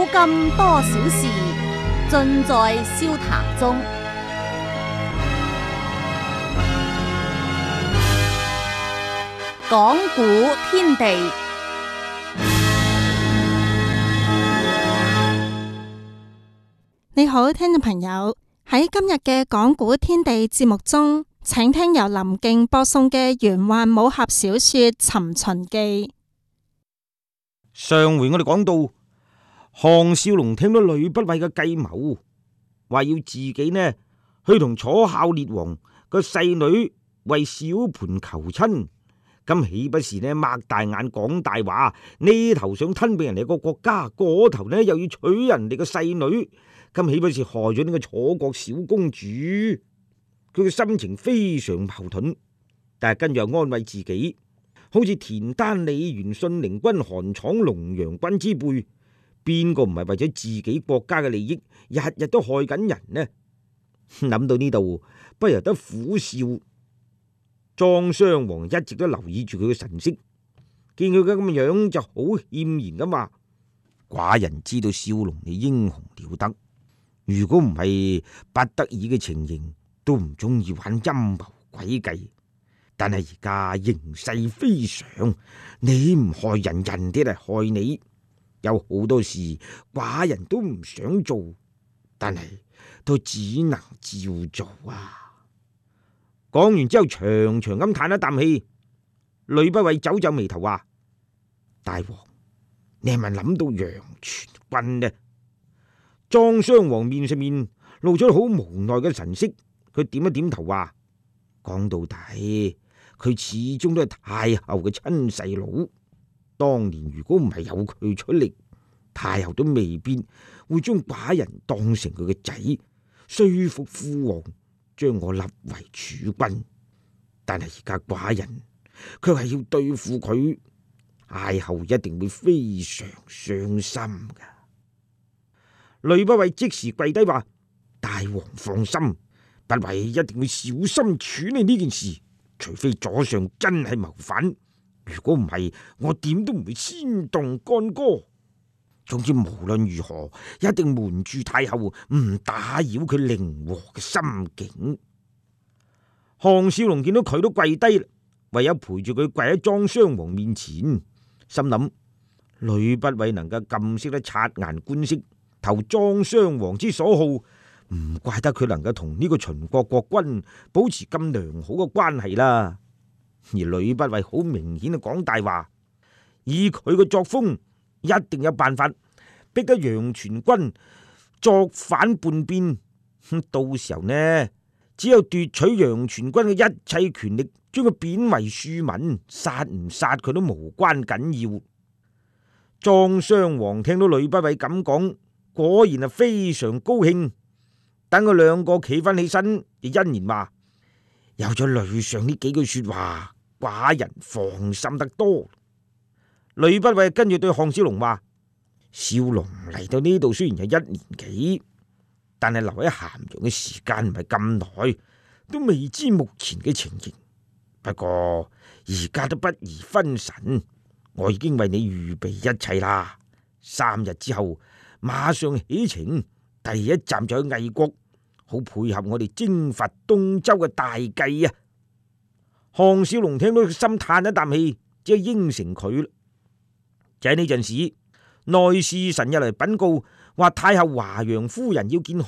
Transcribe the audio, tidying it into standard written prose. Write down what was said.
今多少事，盡在笑談中。講古天地， 你好，聽眾朋友，喺今日嘅講古天地節目中，請聽由林敬播送嘅玄幻武俠小說《尋秦記》。 上回我哋講到，項少龍聽到呂不韋嘅計謀，話要自己呢去同楚孝烈王個細女為小盤求親，咁豈不是呢擘大眼講大話？呢頭想吞併人哋個國家，嗰頭呢又要娶人哋個細女，咁豈不是害咗呢個楚國小公主？佢嘅心情非常矛盾，但係跟住又安慰自己，好似田丹、李元、信陵君、韓闖、龍陽君之輩，邊個唔係為咗自己國家嘅利益，日日都害緊人呢？諗到呢度，不由得苦笑。莊襄王一直都留意住佢嘅神色，見佢嘅咁嘅樣就好謙然咁話：寡人知道少龍你英雄了得，如果唔係不得已嘅情形，都唔中意玩陰謀詭計。但係而家形勢非常，你唔害人，人哋嚟害你。有好多事寡人都唔想做，但係都只能照做啊！講完之後，長長咁嘆一啖氣。呂不韋皺皺眉頭話：大王，你係咪諗到楊全軍呢？莊襄王面上面露咗好無奈嘅神色，佢點一點頭話：講到底，佢始終都係太后嘅親細佬。當年如果唔係有佢出力，太后都未必會將寡人當成佢嘅仔，說服父王將我立為儲君。但係而家寡人卻係要對付佢，太后一定會非常傷心噶。呂不韋即時跪低話：大王放心，不韋一定會小心處理呢件事，除非左相真係謀反，如果唔係，我點都唔會先動干戈。總之無論如何，一定瞞住太后，唔打擾佢寧和嘅心境。項少龍見到佢都跪低，唯有陪住佢跪喺莊襄王面前，心諗呂不韋能夠咁識得察言觀色，投莊襄王之所好，唔怪得佢能夠同呢個秦國國君保持咁良好嘅關係啦。而呂不韋好明顯嘅講大話，以佢嘅作風，一定有辦法逼得楊全軍作反叛變。到時候呢，只有奪取楊全軍嘅一切權力，將佢貶為庶民，殺唔殺佢都無關緊要。莊襄王聽到呂不韋咁講，果然係非常高興。等佢兩個企翻起身，就欣然話：有咗呂上呢幾句說話，寡人放心得多。呂不韋跟住對項少龍話：少龍嚟到呢度雖然有1年幾，但係留喺咸陽嘅時間唔係咁耐，都未知目前嘅情形。不過而家都不宜分神，我已經為你預備一切啦。3日之後馬上起程，第一站就去魏國，好配合我哋征伐東周嘅大計啊！項少龍聽到心嘆一啖氣，即係應承佢啦。就喺呢陣時，內侍臣入嚟稟告，話太后華陽夫人要見項